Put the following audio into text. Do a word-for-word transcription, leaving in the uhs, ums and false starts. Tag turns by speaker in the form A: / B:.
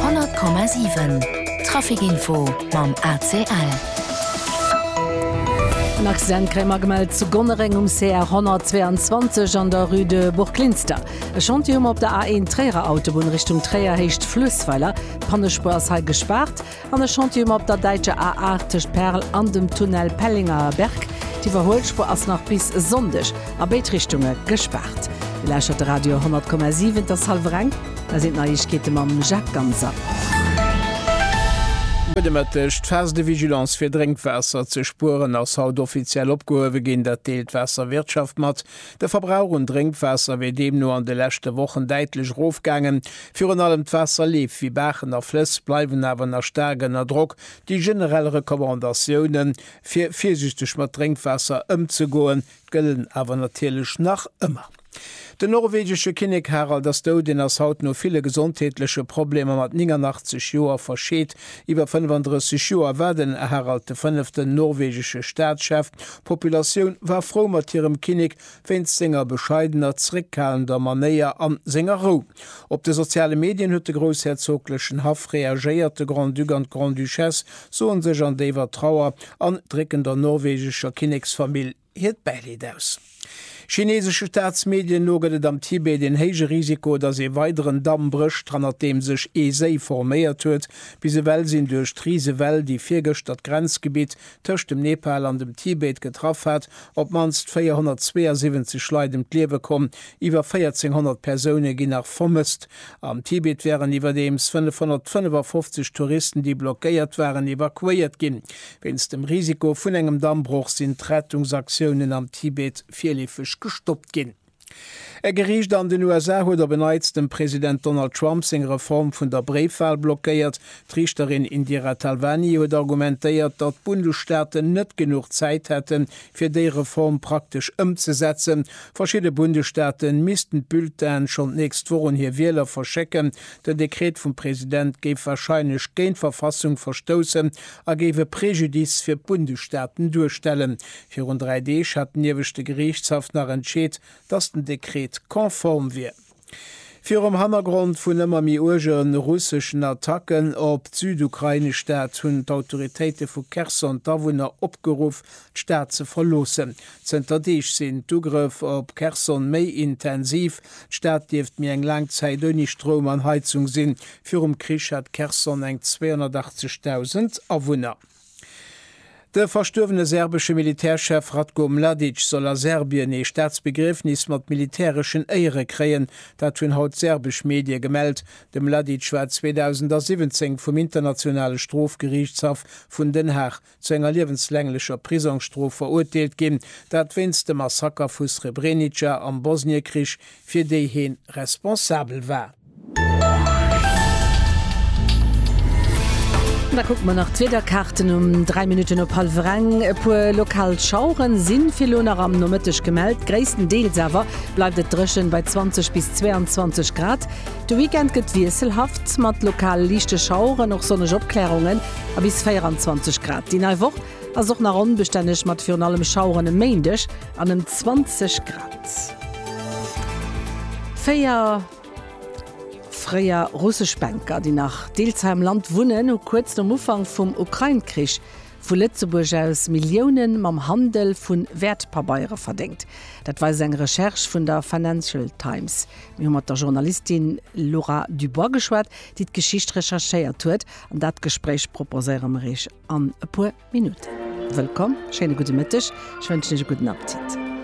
A: hundert Komma sieben Trafikinfo beim A C L.
B: Ein Accidentkrämer gemeldet zu Gonnering um C R hundertzweiundzwanzig an der Rue de Burgklinster. Ein Chantium auf der A eins Trägerautobahn Richtung Träger hecht Flussweiler. Pannespur ist halt gesperrt. An der Chantium auf der deutschen A acht Perl an dem Tunnel Pellinger Berg. Die Verholspur ist noch bis Sonntag. Aber beide Richtungen gesperrt. Ihr lauscht Radio hundert Komma sieben, das halbe Rang. Da sind Neuigkeiten mit Jacques Ganser.
C: Bedemettecht feste Vigilanz fir Drinkwässer ze Spuren ass haut offiziell opgehowe ginn dat Deeltwässerwirtschaft mat. De Verbrauch und Drinkwässer wie dem nur an de lechte Wochen deitlich rofgangen. Führen allem d'Wässer lief wie Bächen a Flüss bleiwen awer nach stärkener Druck die generelle Rekommandationen fir viersichtech mat Drinkwässer ëmzugoen gëllen awer natilech nach ëmmer. Der norwegische Kinnig Harald das do den ass haut no viele gesundheitliche Probleme mat neunundachtzig Joer verscheet. Iwer fünfunddreißig Joer werden Harald de fünfte norwegische Staatschef. Populationun war froh mat ihrem Kinnig wenn Singer bescheidener zrickkalender Manéier an Singerro. Op de soziale Medien huet de großherzoglichen Haf reagierte Grand Duke und Grand Duchesse so sech an David Trauer an drickender norwegischer Kinnigsfamilie hiet beilid aus. Chinesische Staatsmedien loget am Tibet den hege Risiko, dass e weiteren Damm bricht, an dem sich E See formiert huet, bis se well sinn durch Trisewell die Viergestat Grenzgebiet töcht dem Nepal an dem Tibet getroffen hat, ob manst vierhundertzweiundsiebzig Leid im Klewe kom, iwwer vierzehnhundert Personen gin nach vermisst. Am Tibet wären iwwer dems fünfhundertfünfundfünfzig Touristen, die blockiert waren, evakuiert gin. Wenns dem Risiko vun engem Dammbruch sind Rettungsaktionen am Tibet vierlifisch gestoppt gin. Er gericht an den U S A huet er beneizt dem Präsident Donald Trump seg Reform vun der Briefwahl blockéiert. Trichterin Indira Talvani huet argumentéiert, dat Bundesstaaten net genug Zeit hätten fir déi Reform praktisch ëmzusetzen. Verschiedene Bundesstaaten missten Bulletin schon nächst wochen hier Wähler verschecken. Der Dekret vum Präsident geif wahrscheinlich géint Verfassung verstoßen, er gewe Präjudiz fir Bundesstaaten durchstellen. Für rund drei D hat niewechte Gerichtshaft nach entscheet, dass den Dekret konform wie. Für am Hintergrund vun ëmmer mi urgen russischen Attacken op Südukraine Staat hunn d'Autoritéite vu Kherson Dawunner opgeruf d'Staat ze verlossen. Zenterdech sinn Dugriff op Kherson méi intensiv. D'Staat lieft mir eng Langzeit uni Strom an Heizung sinn. Für um Krich hat Kherson eng zweihundertachtzigtausend Awunner. Der verstorvene serbische Militärchef Ratko Mladic soll a Serbien e Staatsbegriffnis mat militärischen Ehre kreien, dat hunn haut serbisch Medien gemeldt. De Mladic war zweitausendsiebzehn vom internationale Strafgerichtshof vun Den Haag zu enger lebenslänglicher Prisonstrof verurteilt gin, dat wenns de Massaker vu Srebrenica am Bosnienkrieg fir déi hin responsabel war. Da guckt man nach Twitterkarten um drei Minuten op Palverang pu lokal Schauren sinn Filoner am nometisch gemeldt. Gréisten Deelserver bleibt et dreschen bei zwanzig bis zweiundzwanzig Grad. De Weekend gëtt wieselhaft mat lokal lichte Schauren noch sonnech Obklärungen a bis vierundzwanzig Grad. Die neue Woche as auch nach onbestännech mat fir allem Schauren em Meindech an dem zwanzig Grad. Feier freier russisch Banker, die nach Deelsheim Land wunnen und kurz am Umfang vom Ukraine-Krieg vu Lützeburg aus Millionen mam Handel vun Wertpapierer verdenkt. Dat war eng Recherch vun der Financial Times. Wir haben der Journalistin Laura Dubois geschwert, die d' Geschicht rechercheiert huet, an dat Gespräch proposeieren wir an e paar Minuten. Willkommen, schöne gute Mittag, ich wünsche euch einen guten Appetit.